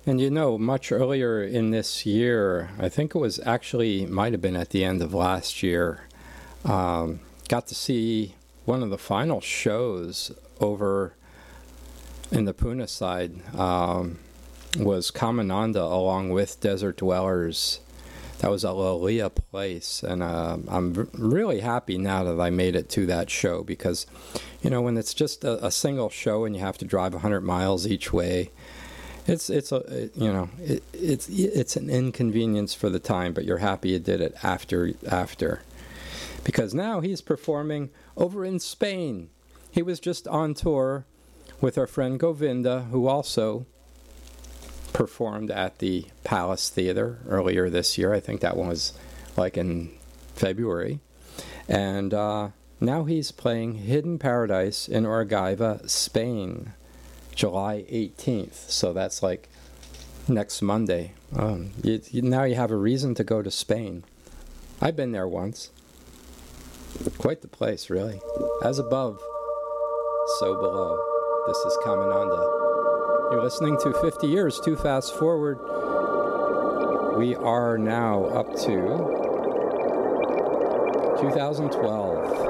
And much earlier in this year, I think it was actually, might have been at the end of last year, got to see one of the final shows over in the Puna side. Was Kamananda along with Desert Dwellers. That was a Lalia place, and I'm really happy now that I made it to that show, because when it's just a single show and you have to drive 100 miles each way, it's an inconvenience for the time, but you're happy you did it after, because now he's performing over in Spain. He was just on tour with our friend Govinda, who also performed at the Palace Theater earlier this year. I think that one was like in February. And now he's playing Hidden Paradise in Orgaiva, Spain, July 18th. So that's like next Monday. Now you have a reason to go to Spain. I've been there once. Quite the place, really. As above, so below. This is Kamananda. You're listening to 50 Years Too Fast Forward. We are now up to 2012.